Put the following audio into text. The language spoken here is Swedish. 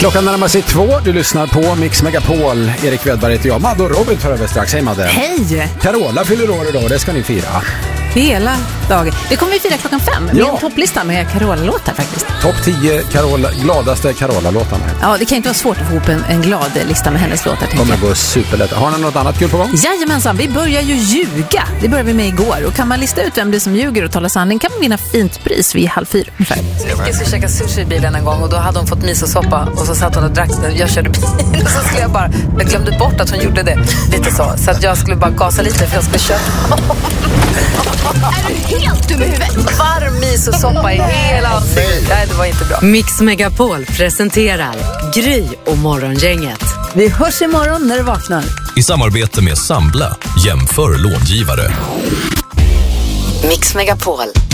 Klockan närmar sig 2. Du lyssnar på Mix Megapol. Erik Wedberg heter jag. Madde och Robin tar över strax. Hej Madde. Hej! Carola fyller år idag. Det ska ni fira. Hela dagen. Det kommer vi fira klockan 5 med en topplista med Carola-låtar faktiskt. Topp 10 gladaste Carola-låtarna. Ja, det kan inte vara svårt att få ihop en glad lista med hennes låtar. Det kommer gå superlätt. Har ni något annat kul på gång? Jajamensan, vi börjar ju ljuga. Det började vi med igår. Och kan man lista ut vem det är som ljuger och talar sanning kan man vinna fint pris vid 3:30 ungefär. Jag skulle käka sushi i bilen en gång och då hade hon fått misosoppa och så satt hon och drack den. Jag körde bilen och så skulle jag glömde bort att hon gjorde det. Lite så att jag skulle bara gasa lite för jag skulle köra. Är du helt dum i huvudet? Varm misosoppa i hela ansiktet. Nej, det var inte bra. Mix Megapol presenterar Gry och Morgongänget. Vi hörs imorgon när du vaknar. I samarbete med Sambla, jämför långivare. Mix Megapol.